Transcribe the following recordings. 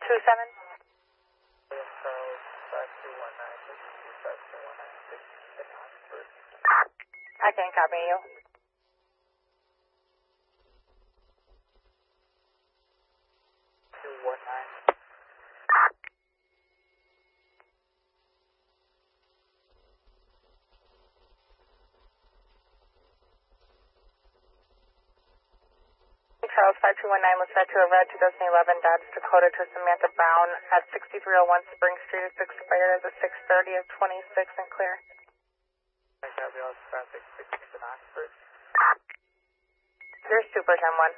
27. I can't copy you. Charles 5219 was set to a red 2011 Dodge Dakota to Samantha Brown at 6301 Spring Street. It's expired as a 6:30 of 26 and clear. Here's Super 10-1.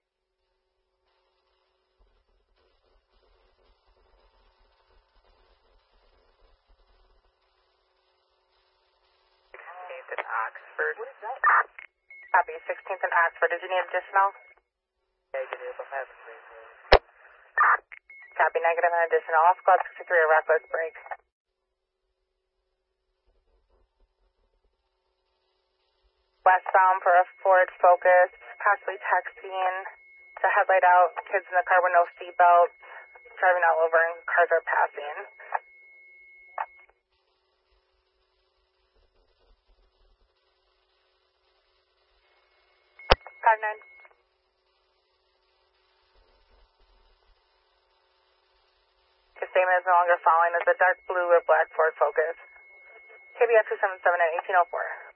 Oxford. Copy, 16th and Oxford. Did you need additional? Copy, negative and additional. All squad 63 a reckless break. Westbound for a Ford Focus, possibly texting, the headlight out, kids in the car with no seatbelts, driving all over and cars are passing. Five nine. The statement is no longer following as a dark blue or black Ford Focus. KBF 277 at 1804.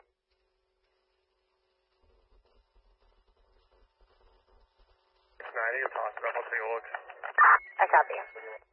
It's 90, it's hospital, take a look. I copy.